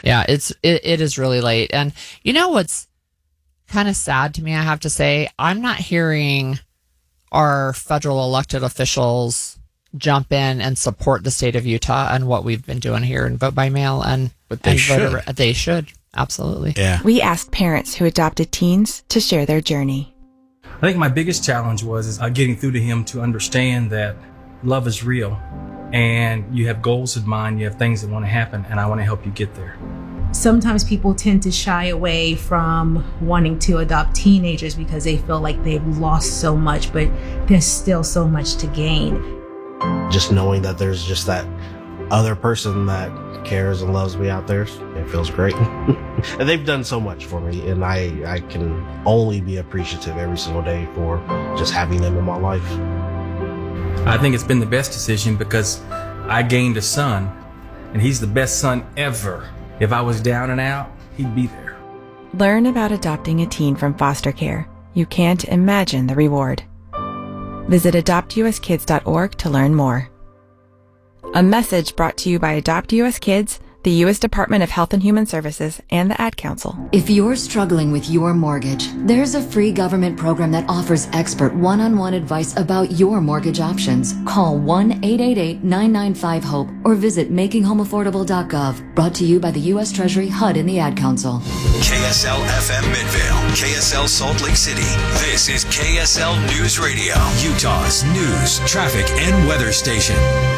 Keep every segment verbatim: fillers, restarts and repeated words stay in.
Yeah, it's it, it is really late. And you know what's kind of sad to me, I have to say? I'm not hearing our federal elected officials jump in and support the state of Utah and what we've been doing here in vote by mail. And, but they and should. voter, they should. Absolutely. Yeah. We asked parents who adopted teens to share their journey. I think my biggest challenge was is, uh, getting through to him to understand that love is real and you have goals in mind, you have things that want to happen, and I want to help you get there. Sometimes people tend to shy away from wanting to adopt teenagers because they feel like they've lost so much, but there's still so much to gain. Just knowing that there's just that other person that cares and loves me out there, it feels great. And they've done so much for me, and I, I can only be appreciative every single day for just having them in my life. I think it's been the best decision because I gained a son, and he's the best son ever. If I was down and out, he'd be there. Learn about adopting a teen from foster care. You can't imagine the reward. Visit adopt u s kids dot org to learn more. A message brought to you by Adopt U S Kids, the U S Department of Health and Human Services, and the Ad Council. If you're struggling with your mortgage, there's a free government program that offers expert one-on-one advice about your mortgage options. Call one eight eight eight, nine nine five, HOPE or visit making home affordable dot gov. Brought to you by the U S Treasury, H U D, and the Ad Council. K S L F M Midvale, K S L Salt Lake City. This is K S L News Radio, Utah's news, traffic, and weather station.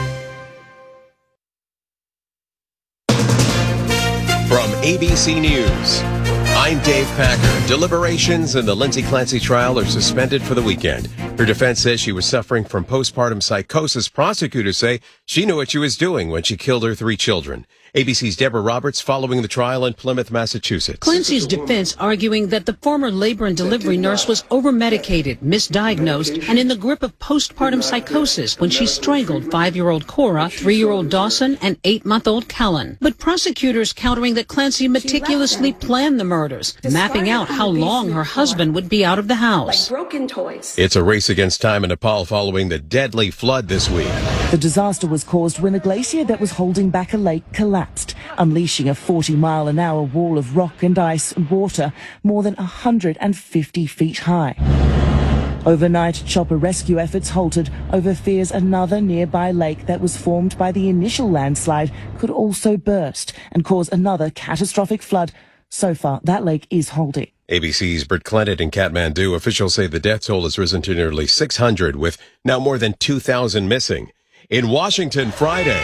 From A B C News, I'm Dave Packer. Deliberations in the Lindsay Clancy trial are suspended for the weekend. Her defense says she was suffering from postpartum psychosis. Prosecutors say she knew what she was doing when she killed her three children. A B C's Deborah Roberts following the trial in Plymouth, Massachusetts. Clancy's defense arguing that the former labor and delivery nurse was over-medicated, misdiagnosed, and in the grip of postpartum psychosis when she strangled five-year-old Cora, three-year-old Dawson, and eight-month-old Kellen. But prosecutors countering that Clancy meticulously planned the murders, mapping out how long her husband would be out of the house. Like broken toys. It's a race against time in Nepal following the deadly flood this week. The disaster was caused when a glacier that was holding back a lake collapsed, unleashing a forty mile an hour wall of rock and ice and water more than one hundred fifty feet high. Overnight, chopper rescue efforts halted over fears another nearby lake that was formed by the initial landslide could also burst and cause another catastrophic flood. So far, that lake is holding. A B C's Britt Clennet in Kathmandu. Officials say the death toll has risen to nearly six hundred, with now more than two thousand missing. In Washington Friday,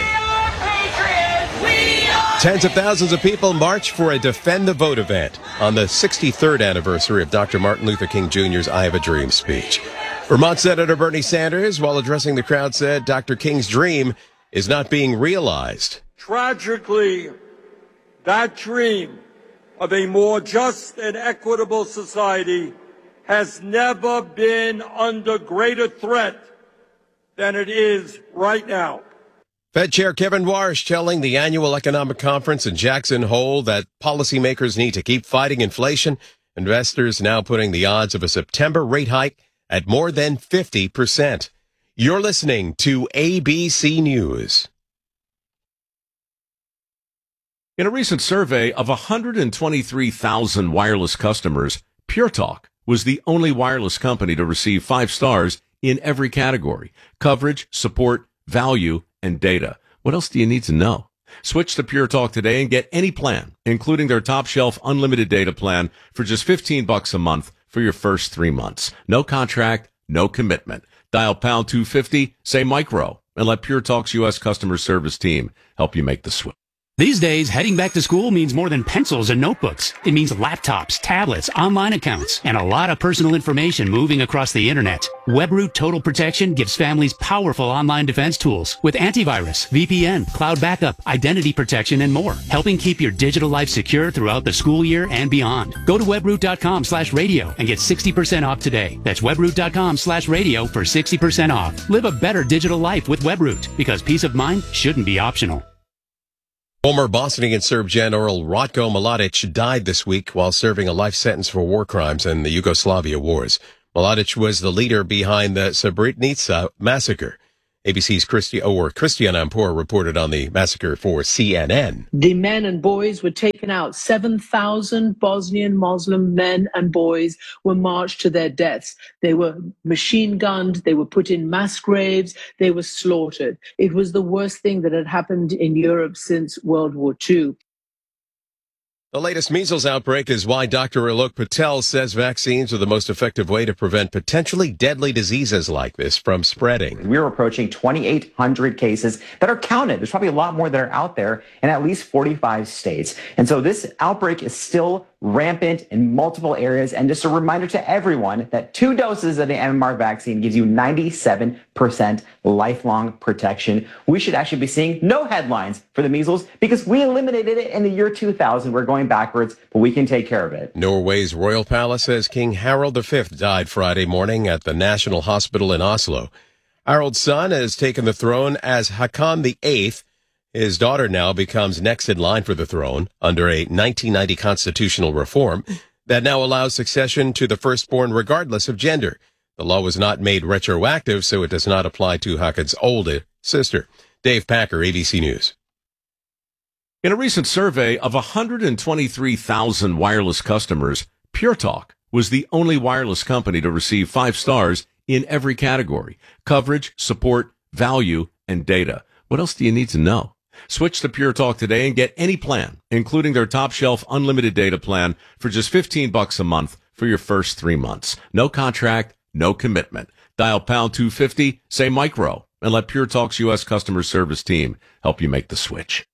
tens of thousands of people marched for a Defend the Vote event on the sixty-third anniversary of Doctor Martin Luther King Junior's I Have a Dream speech. Vermont Senator Bernie Sanders, while addressing the crowd, said Doctor King's dream is not being realized. Tragically, that dream of a more just and equitable society has never been under greater threat than it is right now. Fed Chair Kevin Warsh telling the annual economic conference in Jackson Hole that policymakers need to keep fighting inflation. Investors now putting the odds of a September rate hike at more than fifty percent. You're listening to A B C News. In a recent survey of one hundred twenty-three thousand wireless customers, Pure Talk was the only wireless company to receive five stars in every category: coverage, support, value, and data. What else do you need to know? Switch to Pure Talk today and get any plan, including their top shelf unlimited data plan, for just fifteen bucks a month for your first three months. No contract, no commitment. Dial pound two fifty, say micro, and let Pure Talk's U S customer service team help you make the switch. These days, heading back to school means more than pencils and notebooks. It means laptops, tablets, online accounts, and a lot of personal information moving across the internet. WebRoot Total Protection gives families powerful online defense tools with antivirus, V P N, cloud backup, identity protection, and more, helping keep your digital life secure throughout the school year and beyond. Go to webroot.com slash radio and get sixty percent off today. That's webroot.com slash radio for sixty percent off. Live a better digital life with WebRoot, because peace of mind shouldn't be optional. Former Bosnian Serb General Ratko Mladic died this week while serving a life sentence for war crimes in the Yugoslavia wars. Mladic was the leader behind the Srebrenica massacre. A B C's Christi- or Christian Ampur reported on the massacre for C N N. The men and boys were taken out. seven thousand Bosnian Muslim men and boys were marched to their deaths. They were machine gunned. They were put in mass graves. They were slaughtered. It was the worst thing that had happened in Europe since World War Two. The latest measles outbreak is why Doctor Alok Patel says vaccines are the most effective way to prevent potentially deadly diseases like this from spreading. We're approaching twenty-eight hundred cases that are counted. There's probably a lot more that are out there in at least forty-five states. And so this outbreak is still rampant in multiple areas. And just a reminder to everyone that two doses of the M M R vaccine gives you ninety-seven percent lifelong protection. We should actually be seeing no headlines for the measles because we eliminated it in the year two thousand. We're going backwards, but we can take care of it. Norway's royal palace says King Harald the Fifth died Friday morning at the National Hospital in Oslo. Harald's son has taken the throne as Haakon the Eighth. His daughter now becomes next in line for the throne under a nineteen ninety constitutional reform that now allows succession to the firstborn regardless of gender. The law was not made retroactive, so it does not apply to Haakon's older sister. Dave Packer, A B C News. In a recent survey of one hundred twenty-three thousand wireless customers, Pure Talk was the only wireless company to receive five stars in every category: coverage, support, value, and data. What else do you need to know? Switch to Pure Talk today and get any plan, including their top shelf unlimited data plan for just fifteen bucks a month for your first three months. No contract, no commitment. Dial pound two fifty, say micro, and let Pure Talk's U S customer service team help you make the switch.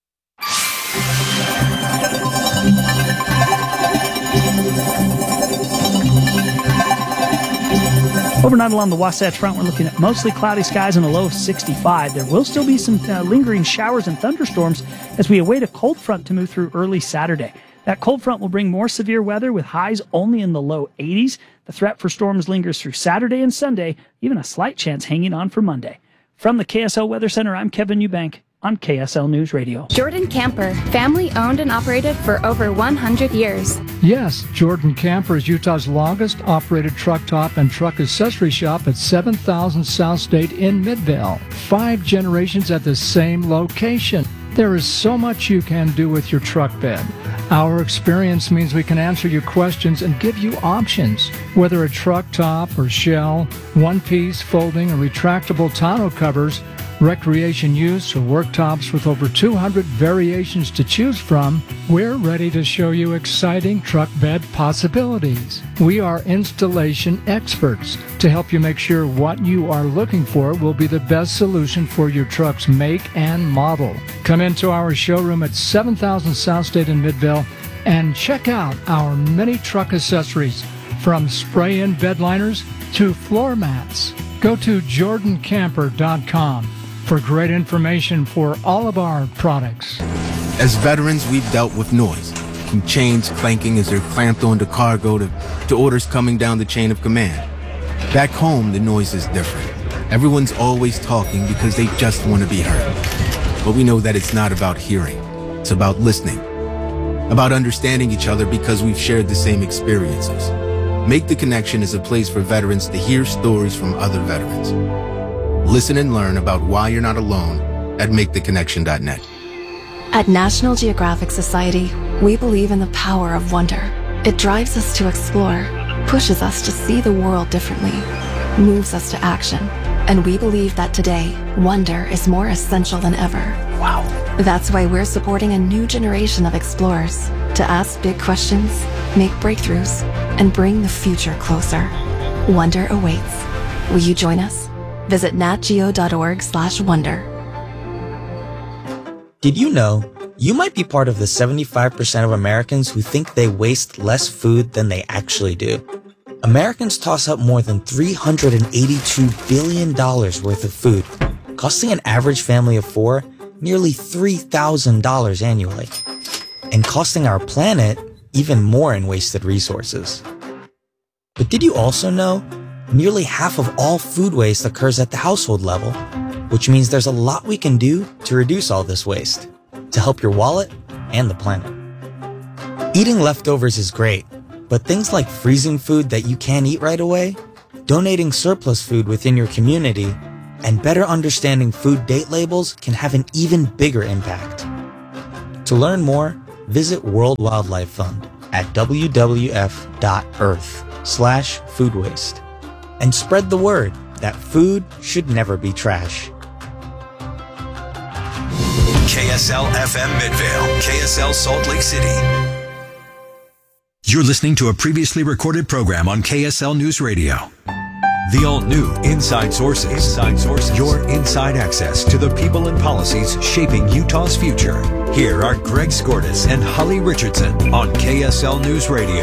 Overnight along the Wasatch Front, we're looking at mostly cloudy skies and a low of sixty-five. There will still be some uh, lingering showers and thunderstorms as we await a cold front to move through early Saturday. That cold front will bring more severe weather with highs only in the low eighties. The threat for storms lingers through Saturday and Sunday, even a slight chance hanging on for Monday. From the K S L Weather Center, I'm Kevin Eubank on K S L News Radio. Jordan Camper, family owned and operated for over one hundred years. Yes, Jordan Camper is Utah's longest operated truck top and truck accessory shop at seven thousand South State in Midvale. Five generations at the same location. There is so much you can do with your truck bed. Our experience means we can answer your questions and give you options. Whether a truck top or shell, one-piece, folding, or retractable tonneau covers, recreation use, or worktops with over two hundred variations to choose from, we're ready to show you exciting truck bed possibilities. We are installation experts to help you make sure what you are looking for will be the best solution for your truck's make and model. Come into our showroom at seven thousand South State in Midvale and check out our many truck accessories, from spray-in bed liners to floor mats. Go to jordan camper dot com for great information for all of our products. As veterans, we've dealt with noise, from chains clanking as they're clamped onto cargo to, to orders coming down the chain of command. Back home, the noise is different. Everyone's always talking because they just want to be heard. But we know that it's not about hearing. It's about listening. About understanding each other because we've shared the same experiences. Make the Connection is a place for veterans to hear stories from other veterans. Listen and learn about why you're not alone at make the connection dot net. At National Geographic Society, we believe in the power of wonder. It drives us to explore, pushes us to see the world differently, moves us to action. And we believe that today, wonder is more essential than ever. Wow. That's why we're supporting a new generation of explorers to ask big questions, make breakthroughs, and bring the future closer. Wonder awaits. Will you join us? Visit natgeo dot org slash wonder. Did you know you might be part of the seventy-five percent of Americans who think they waste less food than they actually do? Americans toss up more than three hundred eighty-two billion dollars worth of food, costing an average family of four nearly three thousand dollars annually, and costing our planet even more in wasted resources. But did you also know nearly half of all food waste occurs at the household level, which means there's a lot we can do to reduce all this waste, to help your wallet and the planet. Eating leftovers is great, but things like freezing food that you can't eat right away, donating surplus food within your community, And better understanding food date labels can have an even bigger impact. To learn more, visit World Wildlife Fund at w w f dot earth slash food waste and spread the word that food should never be trash. K S L F M Midvale, K S L Salt Lake City. You're listening to a previously recorded program on K S L News Radio. The all-new Inside Sources. Inside Sources. Your inside access to the people and policies shaping Utah's future. Here are Greg Skordas and Holly Richardson on K S L News Radio.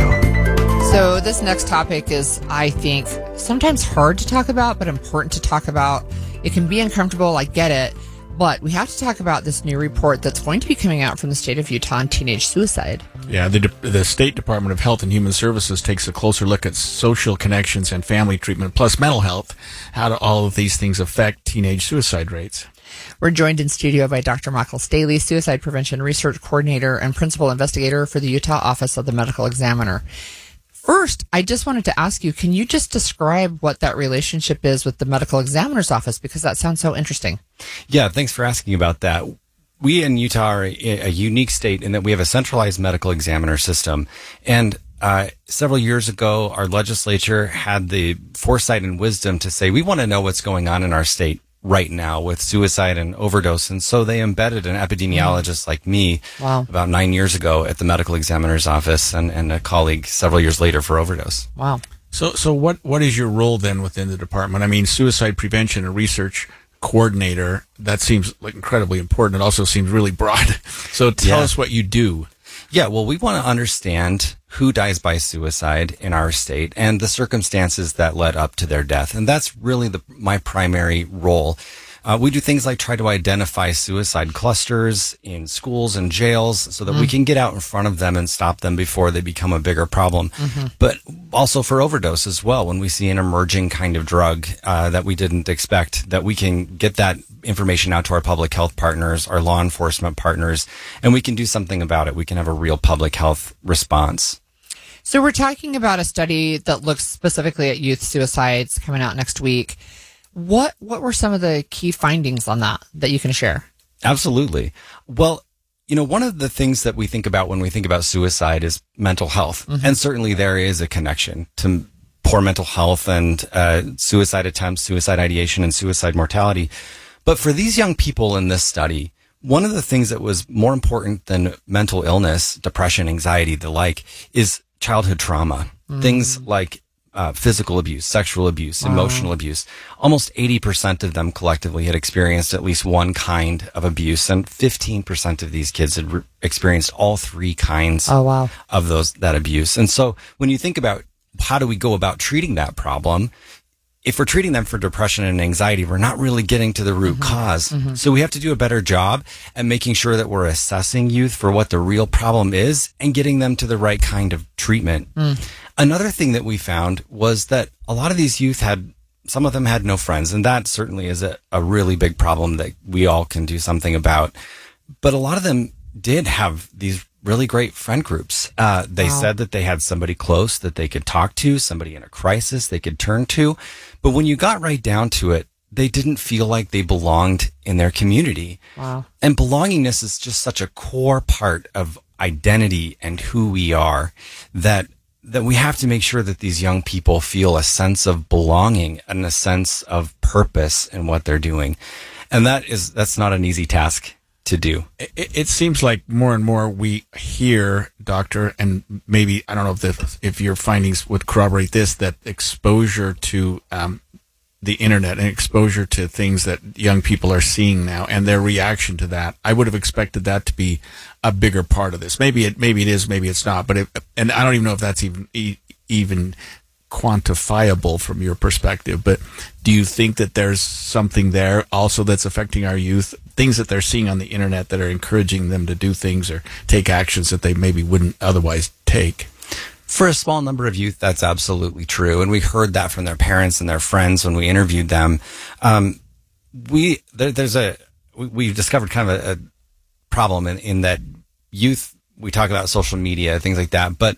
So this next topic is, I think, sometimes hard to talk about, but important to talk about. It can be uncomfortable, I get it, but we have to talk about this new report that's going to be coming out from the state of Utah on teenage suicide. Yeah, the the State Department of Health and Human Services takes a closer look at social connections and family treatment, plus mental health. How do all of these things affect teenage suicide rates? We're joined in studio by Doctor Michael Staley, Suicide Prevention Research Coordinator and Principal Investigator for the Utah Office of the Medical Examiner. First, I just wanted to ask you, can you just describe what that relationship is with the medical examiner's office? Because that sounds so interesting. Yeah, thanks for asking about that. We in Utah are a unique state in that we have a centralized medical examiner system. And uh, several years ago, our legislature had the foresight and wisdom to say, we want to know what's going on in our state right now with suicide and overdose. And so they embedded an epidemiologist mm. like me wow. about nine years ago at the medical examiner's office and, and a colleague several years later for overdose. Wow. So, so what, what is your role then within the department? I mean, suicide prevention and research coordinator, that seems like incredibly important. It also seems really broad. So tell yeah. us what you do. Yeah, well, we want to understand who dies by suicide in our state and the circumstances that led up to their death. And that's really the, my primary role. Uh, we do things like try to identify suicide clusters in schools and jails so that mm. we can get out in front of them and stop them before they become a bigger problem. Mm-hmm. But also for overdose as well, when we see an emerging kind of drug uh, that we didn't expect, that we can get that information out to our public health partners, our law enforcement partners, and we can do something about it. We can have a real public health response. So we're talking about a study that looks specifically at youth suicides coming out next week. What what were some of the key findings on that that you can share? Absolutely. Well, you know, one of the things that we think about when we think about suicide is mental health. Mm-hmm. And certainly there is a connection to poor mental health and uh, suicide attempts, suicide ideation, and suicide mortality. But for these young people in this study, one of the things that was more important than mental illness, depression, anxiety, the like, is childhood trauma. Mm. Things like Uh, physical abuse, sexual abuse, wow. emotional abuse. Almost eighty percent of them collectively had experienced at least one kind of abuse, and fifteen percent of these kids had re- experienced all three kinds oh, wow. of those that abuse. And so when you think about how do we go about treating that problem, if we're treating them for depression and anxiety, we're not really getting to the root mm-hmm. cause. Mm-hmm. So we have to do a better job at making sure that we're assessing youth for what the real problem is and getting them to the right kind of treatment. Mm. Another thing that we found was that a lot of these youth had, some of them had no friends, and that certainly is a, a really big problem that we all can do something about. But a lot of them did have these really great friend groups. Uh, they wow. said that they had somebody close that they could talk to, somebody in a crisis they could turn to. But when you got right down to it, they didn't feel like they belonged in their community. Wow. And belongingness is just such a core part of identity and who we are that that we have to make sure that these young people feel a sense of belonging and a sense of purpose in what they're doing. And that is, that's not an easy task to do. It, it seems like more and more we hear, doctor, and maybe, I don't know if the, if your findings would corroborate this, that exposure to um, the internet and exposure to things that young people are seeing now and their reaction to that, I would have expected that to be a bigger part of this. Maybe it, maybe it is, maybe it's not. But it, and I don't even know if that's even even quantifiable from your perspective. But do you think that there's something there also that's affecting our youth? Things that they're seeing on the internet that are encouraging them to do things or take actions that they maybe wouldn't otherwise take? For a small number of youth, that's absolutely true. And we heard that from their parents and their friends when we interviewed them. Um, we, there, there's a, we, we've discovered kind of a, a problem in, in that youth, we talk about social media, things like that, but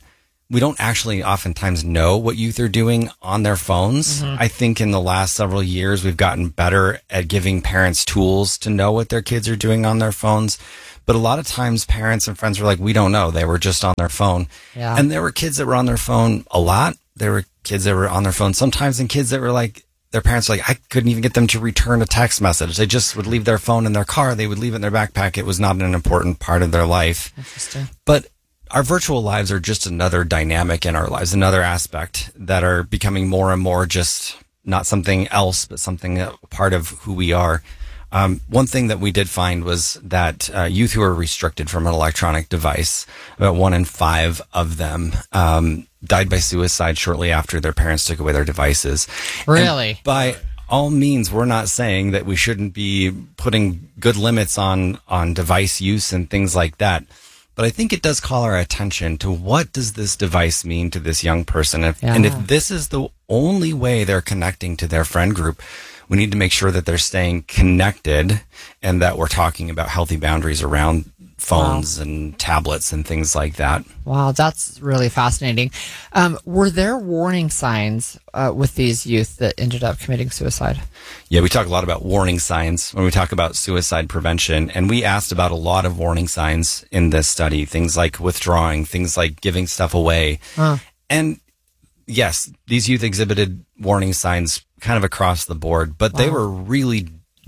we don't actually oftentimes know what youth are doing on their phones. Mhm. I think in the last several years, we've gotten better at giving parents tools to know what their kids are doing on their phones. But a lot of times parents and friends were like, we don't know. They were just on their phone. Yeah. And there were kids that were on their phone a lot. There were kids that were on their phone sometimes, and kids that were like, their parents were like, I couldn't even get them to return a text message. They just would leave their phone in their car. They would leave it in their backpack. It was not an important part of their life. Interesting. But our virtual lives are just another dynamic in our lives, another aspect that are becoming more and more just not something else, but something a part of who we are. Um, one thing that we did find was that uh, youth who are restricted from an electronic device, about one in five of them um, died by suicide shortly after their parents took away their devices. Really? And by all means, we're not saying that we shouldn't be putting good limits on on device use and things like that. But I think it does call our attention to what does this device mean to this young person. If, Yeah. And if this is the only way they're connecting to their friend group, we need to make sure that they're staying connected and that we're talking about healthy boundaries around phones Wow. and tablets and things like that. Wow, that's really fascinating. Um, were there warning signs uh, with these youth that ended up committing suicide? Yeah, we talk a lot about warning signs when we talk about suicide prevention, and we asked about a lot of warning signs in this study, things like withdrawing, things like giving stuff away. Huh. And yes, these youth exhibited warning signs kind of across the board, but they Wow. were really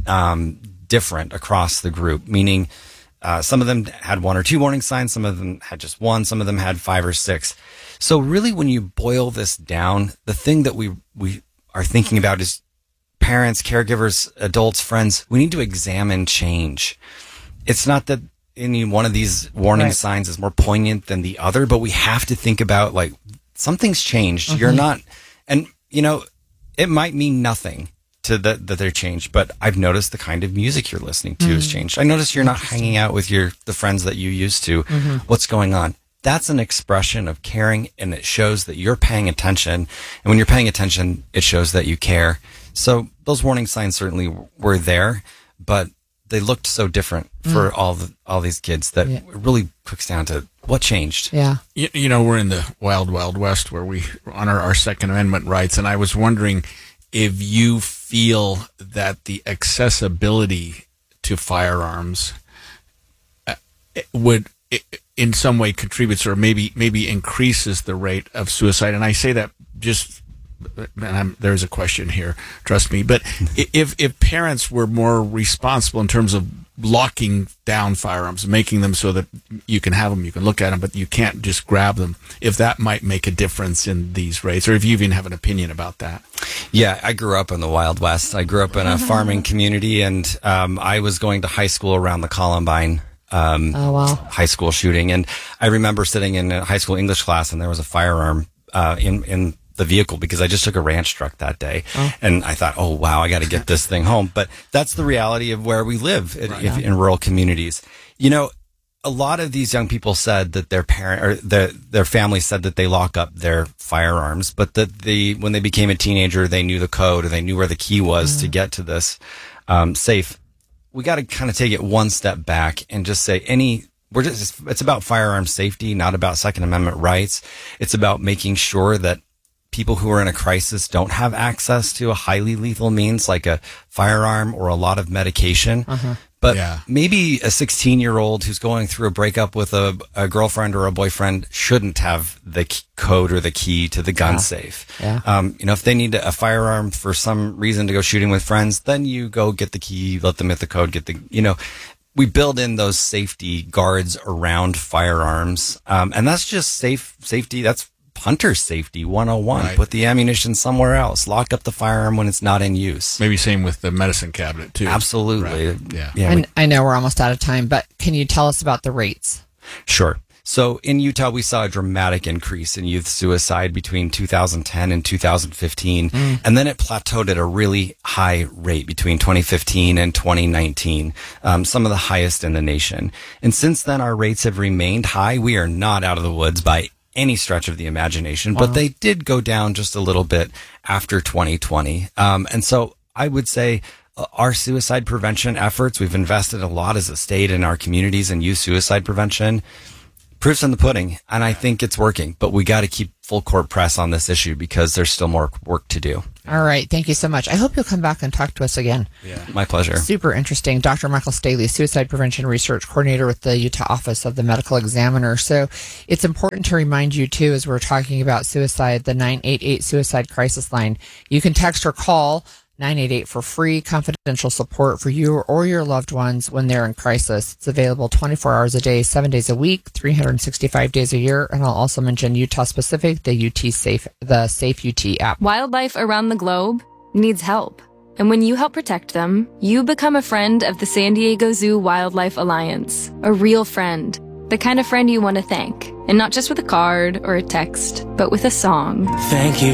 um, different across the group, meaning uh, some of them had one or two warning signs, some of them had just one, some of them had five or six. So really, when you boil this down, the thing that we, we are thinking about is parents, caregivers, adults, friends, we need to examine change. It's not that any one of these warning Right. signs is more poignant than the other, but we have to think about, like, something's changed. You're Mhm. not, and you know, it might mean nothing to the, that they're changed, but I've noticed the kind of music you're listening to has Mhm. changed. I noticed you're not hanging out with your, the friends that you used to. Mhm. What's going on? That's an expression of caring, and it shows that you're paying attention. And when you're paying attention, it shows that you care. So those warning signs certainly were there, but they looked so different for Mm. all the, all these kids that Yeah. it really cooks down to what changed. Yeah. You, you know, we're in the wild, wild west where we honor our Second Amendment rights. And I was wondering if you feel that the accessibility to firearms uh, would i- in some way contributes or maybe maybe increases the rate of suicide. And I say that just, and I'm, there's a question here, trust me. But i- if if parents were more responsible in terms of locking down firearms, making them so that you can have them, you can look at them, but you can't just grab them, if that might make a difference in these rates, or if you even have an opinion about that. Yeah, I grew up in the Wild West. I grew up in a farming community, and um, I was going to high school around the Columbine um, Oh, wow. high school shooting. And I remember sitting in a high school English class, and there was a firearm uh, in in the vehicle because I just took a ranch truck that day. Oh. And I thought, oh, wow, I got to get this thing home. But that's the reality of where we live in, if, in rural communities. You know, a lot of these young people said that their parent or their their family said that they lock up their firearms, but that they when they became a teenager, they knew the code or they knew where the key was to get to this um, safe. We got to kind of take it one step back and just say any. We're just it's about firearm safety, not about Second Amendment rights. It's about making sure that people who are in a crisis don't have access to a highly lethal means like a firearm or a lot of medication. Uh-huh. But maybe a sixteen-year-old who's going through a breakup with a, a girlfriend or a boyfriend shouldn't have the k- code or the key to the gun Yeah. safe. Yeah. Um, you know, if they need a firearm for some reason to go shooting with friends, then you go get the key, let them hit the code, get the, you know, we build in those safety guards around firearms. Um, and that's just safe safety. That's hunter safety one oh one. Right. Put the ammunition somewhere else. Lock up the firearm when it's not in use. Maybe same with the medicine cabinet too. Absolutely. Right. Yeah. Yeah. And I know we're almost out of time, but can you tell us about the rates? Sure. So in Utah, we saw a dramatic increase in youth suicide between two thousand ten and two thousand fifteen. Mm. And then it plateaued at a really high rate between twenty fifteen and twenty nineteen, um, some of the highest in the nation. And since then, our rates have remained high. We are not out of the woods by any stretch of the imagination, Wow. but they did go down just a little bit after twenty twenty. Um, and so I would say uh, our suicide prevention efforts, we've invested a lot as a state in our communities and youth suicide prevention. proof's in the pudding, and I think it's working. But we got to keep full court press on this issue because there's still more work to do. All right. Thank you so much. I hope you'll come back and talk to us again. Yeah, my pleasure. Super interesting. Doctor Michael Staley, Suicide Prevention Research Coordinator with the Utah Office of the Medical Examiner. So it's important to remind you, too, as we're talking about suicide, the nine eight eight Suicide Crisis Line. You can text or call nine eight eight for free confidential support for you or your loved ones when they're in crisis. It's available twenty-four hours a day, seven days a week, three hundred sixty-five days a year. And I'll also mention Utah specific, the U T Safe, the Safe U T app. Wildlife around the globe needs help. And when you help protect them, you become a friend of the San Diego Zoo Wildlife Alliance, a real friend. The kind of friend you want to thank. And not just with a card or a text, but with a song. Thank you